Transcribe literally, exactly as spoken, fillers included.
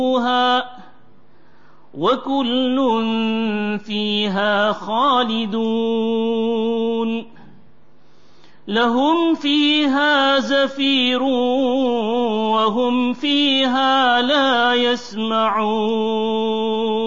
وكل فيها خالدون لهم فيها زفير وهم فيها لا يسمعون